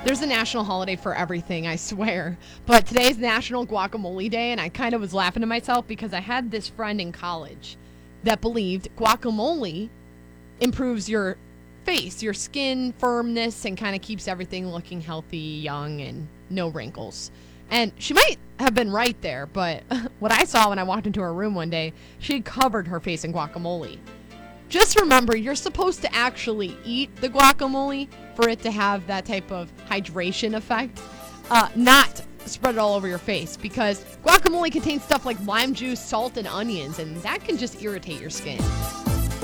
There's a national holiday for everything, I swear. But today's National Guacamole Day, and I kind of was laughing to myself because I had this friend in college that believed guacamole improves your face, your skin firmness, and kind of keeps everything looking healthy, young, and no wrinkles. And she might have been right there, but what I saw when I walked into her room one day, she had covered her face in guacamole. Just remember, you're supposed to actually eat the guacamole for it to have that type of hydration effect, not spread it all over your face, because guacamole contains stuff like lime juice, salt, and onions, and that can just irritate your skin.